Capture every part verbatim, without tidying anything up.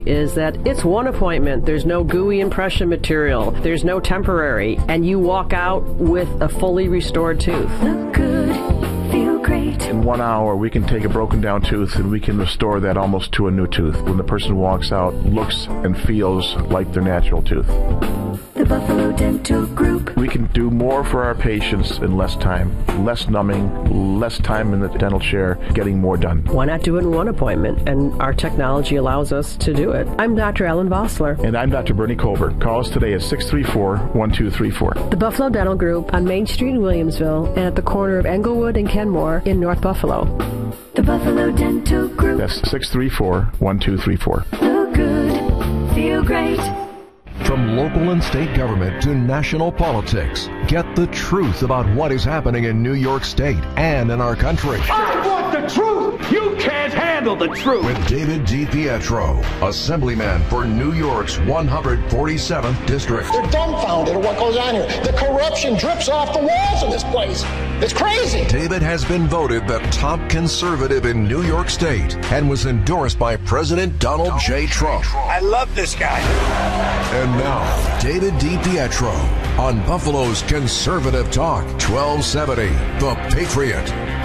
is that it's one appointment. There's no gooey impression material. There's no temporary. And you walk out with a fully restored tooth. Look good, feel great. In one hour, we can take a broken down tooth and we can restore that almost to a new tooth. When the person walks out, looks and feels like their natural tooth. The Buffalo Dental Group. We can do more for our patients in less time. Less numbing, less time in the dental chair, getting more done. Why not do it in one appointment? And our technology allows us to do it. I'm Doctor Ellen Vossler. And I'm Doctor Bernie Colbert. Call us today at six three four, one two three four. The Buffalo Dental Group on Main Street in Williamsville and at the corner of Englewood and Kenmore in North Buffalo. The Buffalo Dental Group. That's six three four, one two three four. Look good, feel great. From local and state government to national politics, get the truth about what is happening in New York State and in our country. I want the truth! You can't handle the truth! With David DiPietro, Assemblyman for New York's one hundred forty-seventh District. They're dumbfounded at what goes on here. The corruption drips off the walls in this place. It's crazy. David has been voted the top conservative in New York State and was endorsed by President Donald J. Trump. I love this guy. And now, David DiPietro on Buffalo's Conservative Talk, twelve seventy, The Patriot.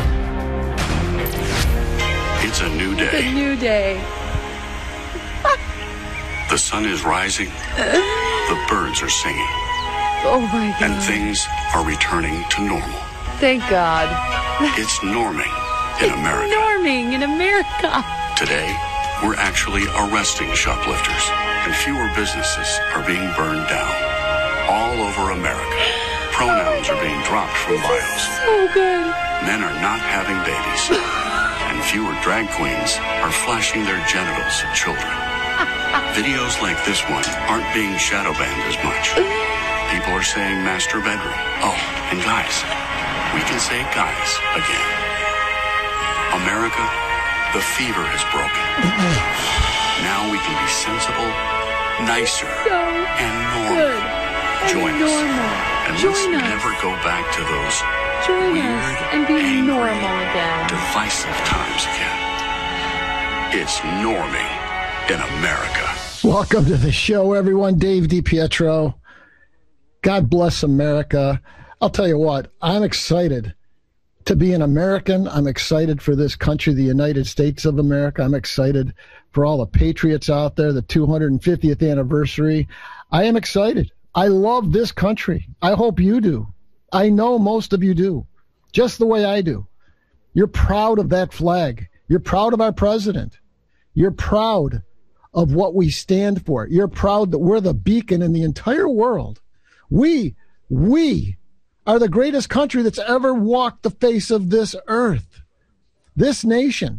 It's a new day. It's a new day. The sun is rising. The birds are singing. Oh, my God. And things are returning to normal. Thank God. It's norming in it's America. norming in America. Today, we're actually arresting shoplifters, and fewer businesses are being burned down. All over America, pronouns are being dropped from bios. So good. Men are not having babies, and fewer drag queens are flashing their genitals at children. Videos like this one aren't being shadow banned as much. People are saying master bedroom. Oh, and guys, we can say guys again. America, the fever has broken. Now we can be sensible, nicer, so and normal. Good. Join and us. Normal. And Join let's us. never go back to those Join weird, us and be angry, normal again. divisive times again. It's norming in America. Welcome to the show, everyone. Dave DiPietro. God bless America. I'll tell you what, I'm excited to be an American. I'm excited for this country, the United States of America. I'm excited for all the patriots out there, the two hundred fiftieth anniversary. I am excited. I love this country. I hope you do. I know most of you do, just the way I do. You're proud of that flag. You're proud of our president. You're proud of what we stand for. You're proud that we're the beacon in the entire world. We, we are the greatest country that's ever walked the face of this earth, this nation.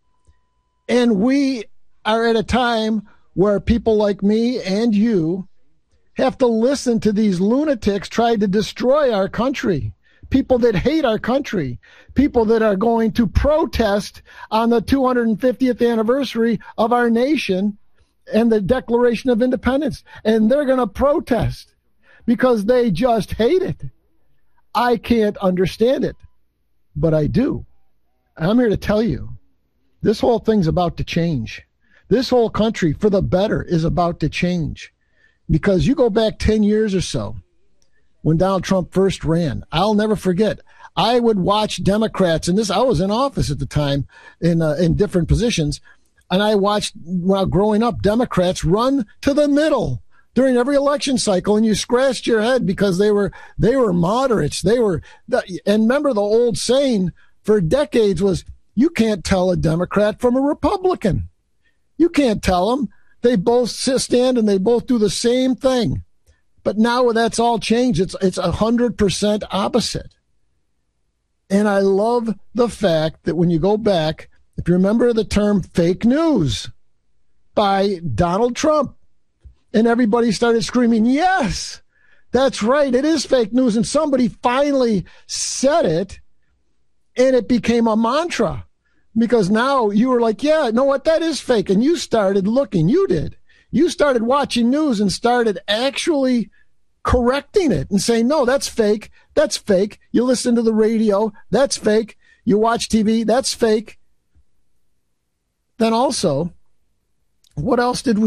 And we are at a time where people like me and you have to listen to these lunatics try to destroy our country. People that hate our country, people that are going to protest on the two hundred fiftieth anniversary of our nation and the Declaration of Independence. And they're going to protest because they just hate it. I can't understand it, but I do. I'm here to tell you, this whole thing's about to change. This whole country, for the better, is about to change. Because you go back ten years or so, when Donald Trump first ran, I'll never forget. I would watch Democrats, and this I was in office at the time in uh, in different positions, and I watched while growing up Democrats run to the middle during every election cycle, and you scratched your head because they were they were moderates. They were, and remember the old saying for decades was, "You can't tell a Democrat from a Republican. You can't tell them. They both stand and they both do the same thing." But now that's all changed. It's it's a hundred percent opposite. And I love the fact that when you go back, if you remember the term fake news by Donald Trump, and everybody started screaming, yes, that's right, it is fake news. And somebody finally said it, and it became a mantra. Because now you were like, yeah, you know what, that is fake. And you started looking, you did. You started watching news and started actually correcting it and saying, no, that's fake. That's fake. You listen to the radio. That's fake. You watch T V. That's fake. Then also, What else did we